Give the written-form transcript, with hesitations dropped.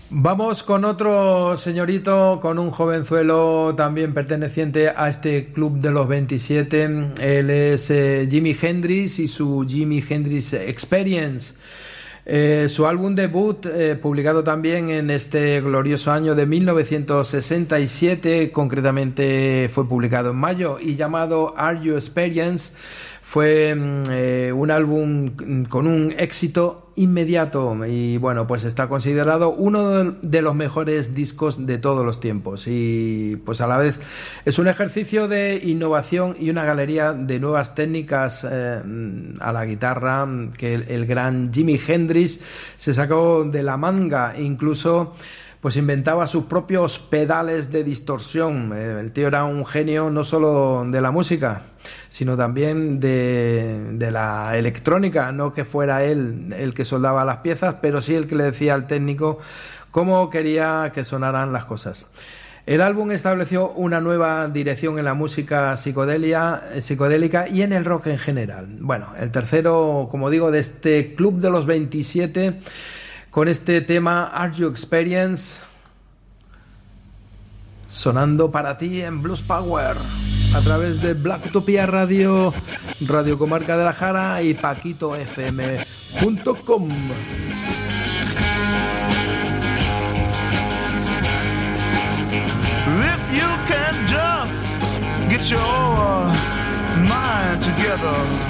Vamos con otro señorito, con un jovenzuelo también perteneciente a este club de los 27. Él es Jimi Hendrix y su Jimi Hendrix Experience. Su álbum debut, publicado también en este glorioso año de 1967, concretamente fue publicado en mayo y llamado Are You Experience, fue un álbum con un éxito inmediato y bueno, pues está considerado uno de los mejores discos de todos los tiempos y pues a la vez es un ejercicio de innovación y una galería de nuevas técnicas a la guitarra que el gran Jimi Hendrix se sacó de la manga. Incluso pues inventaba sus propios pedales de distorsión. El tío era un genio no solo de la música, sino también de la electrónica. No que fuera él el que soldaba las piezas, pero sí el que le decía al técnico cómo quería que sonaran las cosas. El álbum estableció una nueva dirección en la música psicodélica y en el rock en general. Bueno, el tercero, como digo, de este club de los 27... con este tema Are You Experience sonando para ti en Blues Power a través de Black Utopia Radio, Radio Comarca de la Jara y paquitofm.com. If you can just get your mind together,